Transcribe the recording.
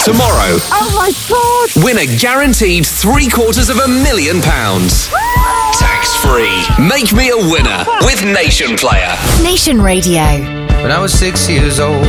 Tomorrow, Oh my God! win a guaranteed £750,000. Tax-free. Make me a winner with Nation Player. Nation Radio. When I was 6 years old.